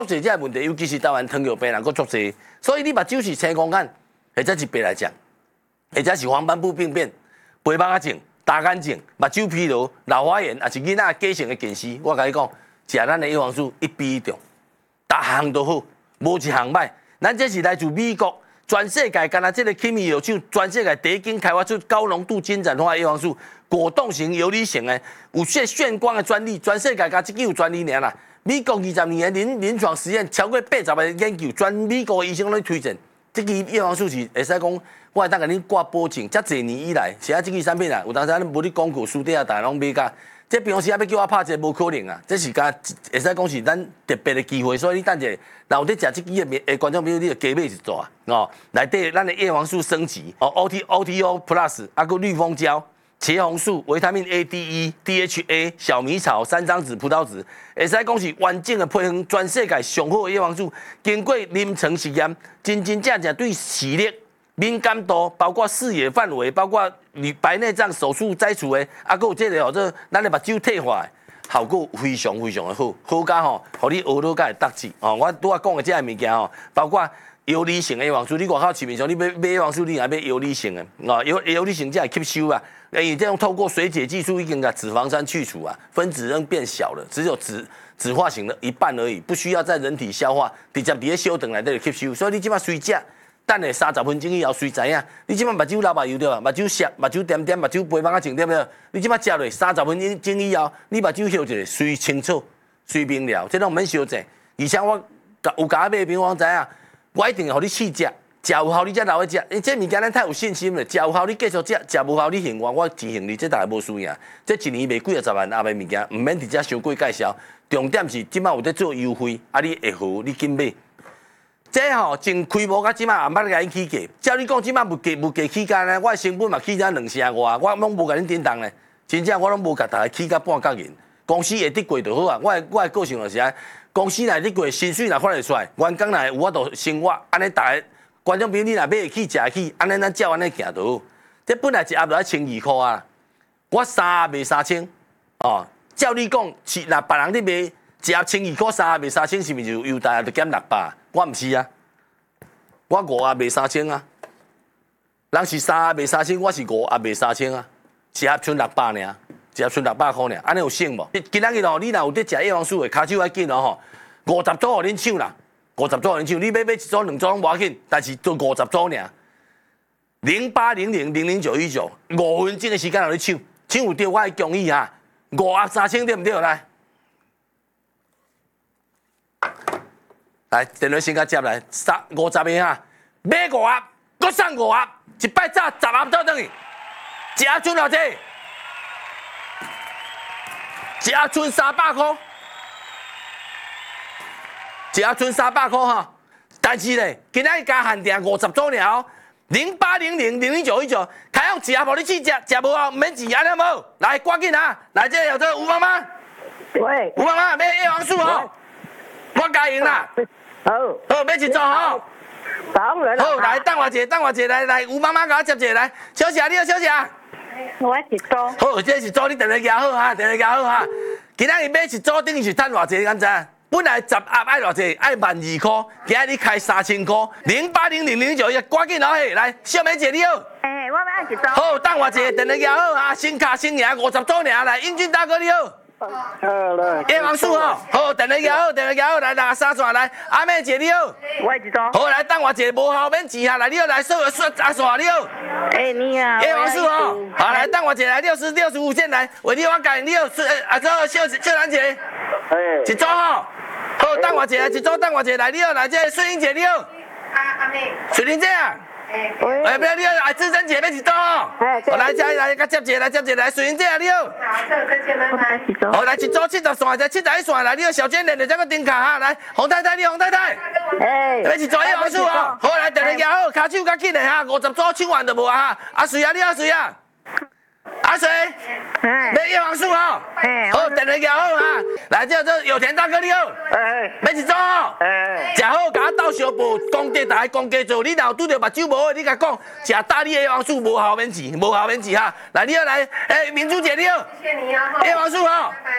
侪这问题，尤其是台湾糖尿病人，佫足侪，所以你目睭是青光眼，或者是白内障，或者是黄斑部病变、白目症、大眼症、目睭疲劳、老花眼，也是囡仔假性的近视。我甲你讲，食咱的叶黄素一比一中，逐项都好，无一项歹。咱这是来自美国，全世界干那这个起米药厂，全世界第一间开发出高浓度金盏花叶黄素果冻型、游离型的，有炫光的专利，全世界甲这个有专利尔啦。美国20年的临床实验超过80个研究，全美国医生拢推荐。这支叶黄素是会使讲，我会当甲恁挂保证，遮侪年以来，写这支产品啊，有当时咱无咧广告书底下，大家拢买甲。这平常时要叫我拍这无可能啊，这是甲会使讲是咱特别的机会，所以你等者，若有咧食这支的观众朋友，你就加买一组啊，哦，内底咱的叶黄素升级，哦 OTO Plus， 啊个绿蜂胶。茄红素、维他命 A、D、E、DHA、小米草、三张子、葡萄籽，会使讲是完整的配方，全世界上好的叶黄素，经过临床实验，真正对视力敏感度，包括视野范围，包括白内障手术摘除的，啊，还有这个这咱的目睭退化的，效果非常非常的好，好甲吼，互你学到甲会得志哦。我拄仔讲的这个物件吼，包括游离型的叶黄素，你外口市面上你买叶黄素，你也买游离型的，哦，游离型才会吸收啊。因为这样透过水解技术，已经把脂肪酸去除啊，分子仍变小了，只有脂化型的一半而已，不需要在人体消化，直接伫咧小肠内底吸收。所以你即摆随食，等下30分钟以后随知影。你即摆目睭流目油对吧？目睭涩、目睭点点、目睭白目啊情对不对？你即摆食落30分钟以后，你目睭休一下，随清楚、随明了，这种免小济。而且我有甲买平方知影，我一定会互你试食。食有效，你才留去食。因这物件咱太有信心了。食有效，你继续食；食无效，你嫌我提醒你，这大家无输赢。这一年卖几啊十万阿卖物件，唔免直接伤贵介绍。重点是即摆有在做优惠，啊，你会好，你紧买。这吼从开幕到即摆也捌甲因起价。照你讲，即摆物价起价呢？我的成本嘛起价2成外，我拢无甲恁叮当呢。真正我拢无甲大家起价半角银。公司会得过就好啊。我的个性就是啊，公司内得过，薪水若发得出来，员工内有法度生活，安尼大家。观众朋友，你若买会起、食会起，安尼咱照安尼行就好。这本来一盒就要1200啊，我3盒卖3000，哦，照你讲，是若别人咧卖一盒1200，3盒卖3000，是毋是就又大家就减600？我毋是啊，我5盒卖3000啊。人是3盒卖3000，我是5盒卖3000啊，一盒剩600尔，一盒剩600块尔，安尼有省无？今仔日哦，你若有伫食叶黄素的，骹手要紧哦吼，50组互恁抢啦。50组人抢，你买一组、2组拢无要紧，但是做50组尔。0800000919，5分钟的时间互你抢，抢有对我的恭喜哈，5盒3000对毋对？来，电话先甲接来，50个哈，买5盒，搁送5盒，一摆早10盒倒转去，一盒剩偌济？一盒剩300块。一盒剩300块哈，但是咧，今仔日加限定50组尔哦，08000919，开放一盒互你去食，食无效唔免钱，安尼无？来，赶紧啊！来，这有这吴妈妈， 喂， 吴妈妈买叶黄素哦，我加赢啦，好，买一组吼，好，来，等我一下，来，吴妈妈甲我接一下来，小姐，你好，小姐。 我一组。 好，这一组你电话拿好哈，今仔日买一组等于是赚偌济，敢知？本来10盒爱偌济，爱12000块，今日你开3000块，08000919，赶紧攞去，来，小美姐你好。 我要一组。 好，等我一下，电话拿好啊，新卡新赢50组尔，来，英俊大哥你好。叶黄素吼，好，电话拿好，来3线来，阿妹姐你好。 我一组。 好，来等我一下，无效免钱啊，来你好，来说阿线你好。 你好。 叶黄素吼，好，来等我一下，来6065线来，为你我教你好，阿做秀兰姐。一组吼。好，等我一下，等我一下，来你好，来这水英姐你好。阿妹。水玲姐啊。不要你好，志珍姐要一组哦。来甲接一个，来水英姐啊你好。好，来一组70线，再71线，来你好，小娟连着这个顶卡哈，来洪太太你洪太太。要一组叶黄素哦。好，来电话拿好，骹手较紧的哈，50组抢完就无啊哈。阿水啊你好，水啊。阿水，买叶黄素哦。好，电话拿好哈。来，这有田大哥你好。买一组哦。食好，甲我斗小报，公家大家公家做。你若有拄着目睭无的，你甲讲，食大力叶黄素无效免钱哈。来，你好来，民主姐你好。谢谢你哦。叶黄素哦。